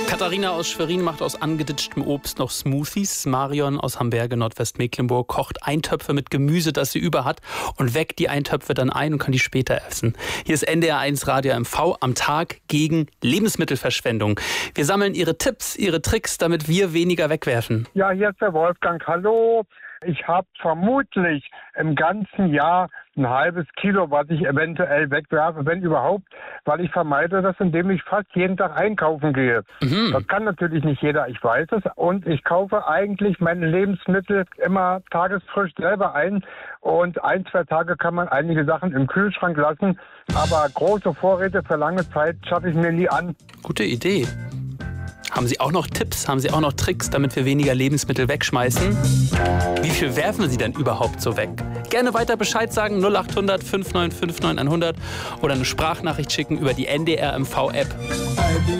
Katharina aus Schwerin macht aus angeditschtem Obst noch Smoothies. Marion aus Hamberge, Nordwestmecklenburg, kocht Eintöpfe mit Gemüse, das sie über hat, und weckt die Eintöpfe dann ein und kann die später essen. Hier ist NDR1 Radio MV am Tag gegen Lebensmittelverschwendung. Wir sammeln Ihre Tipps, Ihre Tricks, damit wir weniger wegwerfen. Ja, hier ist der Wolfgang. Hallo. Ich habe vermutlich im ganzen Jahr ein halbes Kilo, was ich eventuell wegwerfe, wenn überhaupt, weil ich vermeide das, indem ich fast jeden Tag einkaufen gehe. Das kann natürlich nicht jeder, ich weiß es. Und ich kaufe eigentlich meine Lebensmittel immer tagesfrisch selber ein. Und 1-2 Tage kann man einige Sachen im Kühlschrank lassen. Aber große Vorräte für lange Zeit schaffe ich mir nie an. Gute Idee. Haben Sie auch noch Tipps, haben Sie auch noch Tricks, damit wir weniger Lebensmittel wegschmeißen? Wie viel werfen Sie denn überhaupt so weg? Gerne weiter Bescheid sagen, 0800 5959 100 oder eine Sprachnachricht schicken über die NDR MV App.